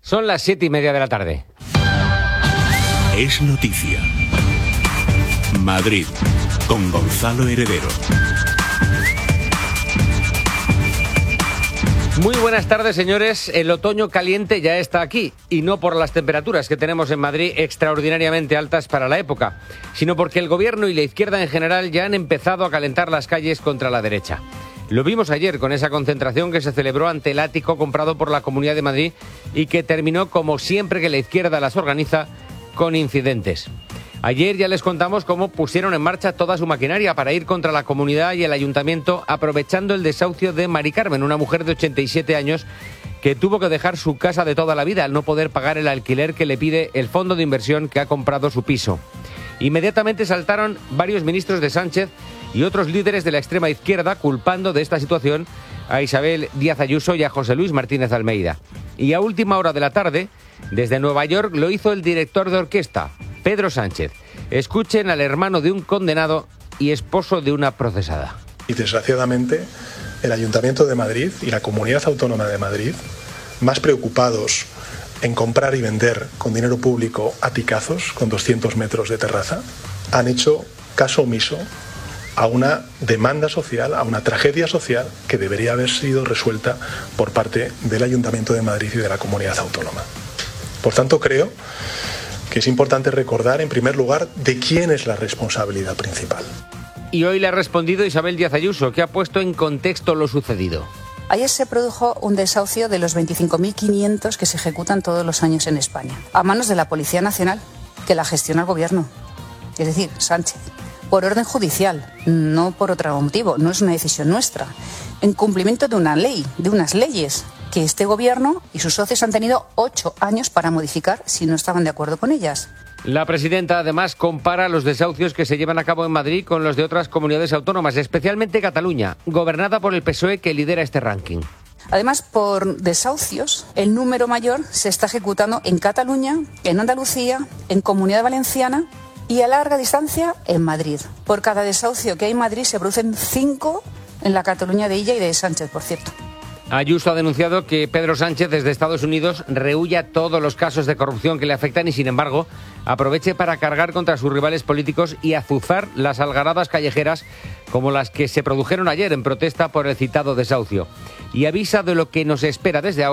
Son las 7:30 de la tarde. Es noticia. Madrid, con Gonzalo Heredero. Muy buenas tardes, señores. El otoño caliente ya está aquí, y no por las temperaturas que tenemos en Madrid extraordinariamente altas para la época, sino porque el gobierno y la izquierda en general ya han empezado a calentar las calles contra la derecha. Lo vimos ayer con esa concentración que se celebró ante el ático comprado por la Comunidad de Madrid y que terminó, como siempre que la izquierda las organiza, con incidentes. Ayer ya les contamos cómo pusieron en marcha toda su maquinaria para ir contra la comunidad y el ayuntamiento, aprovechando el desahucio de Mari Carmen, una mujer de 87 años que tuvo que dejar su casa de toda la vida al no poder pagar el alquiler que le pide el fondo de inversión que ha comprado su piso. Inmediatamente saltaron varios ministros de Sánchez y otros líderes de la extrema izquierda culpando de esta situación a Isabel Díaz Ayuso y a José Luis Martínez Almeida. Y a última hora de la tarde, desde Nueva York, lo hizo el director de orquesta, Pedro Sánchez. Escuchen al hermano de un condenado y esposo de una procesada. Y desgraciadamente, el Ayuntamiento de Madrid y la Comunidad Autónoma de Madrid, más preocupados en comprar y vender con dinero público aticazos con 200 metros de terraza, han hecho caso omiso a una demanda social, a una tragedia social que debería haber sido resuelta por parte del Ayuntamiento de Madrid y de la Comunidad Autónoma. Por tanto, creo que es importante recordar, en primer lugar, de quién es la responsabilidad principal. Y hoy le ha respondido Isabel Díaz Ayuso, que ha puesto en contexto lo sucedido. Ayer se produjo un desahucio de los 25.500 que se ejecutan todos los años en España, a manos de la Policía Nacional, que la gestiona el Gobierno, es decir, Sánchez, por orden judicial, no por otro motivo, no es una decisión nuestra, en cumplimiento de una ley, de unas leyes que este Gobierno y sus socios han tenido 8 años para modificar si no estaban de acuerdo con ellas. La presidenta además compara los desahucios que se llevan a cabo en Madrid con los de otras comunidades autónomas, especialmente Cataluña, gobernada por el PSOE, que lidera este ranking. Además, por desahucios, el número mayor se está ejecutando en Cataluña, en Andalucía, en Comunidad Valenciana y a larga distancia en Madrid. Por cada desahucio que hay en Madrid se producen 5 en la Cataluña de Illa y de Sánchez, por cierto. Ayuso ha denunciado que Pedro Sánchez desde Estados Unidos rehúya todos los casos de corrupción que le afectan y, sin embargo, aproveche para cargar contra sus rivales políticos y azuzar las algaradas callejeras como las que se produjeron ayer en protesta por el citado desahucio. Y avisa de lo que nos espera desde ahora.